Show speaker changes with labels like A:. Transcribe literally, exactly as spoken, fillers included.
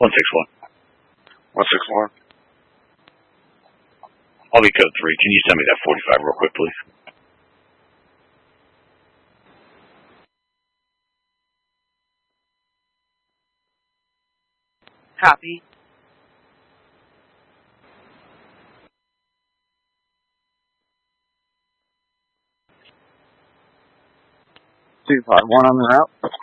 A: one six one.
B: one six one.
A: I'll be code three. Can you send me that forty-five real quick, please?
C: Copy.
D: two five one on the route.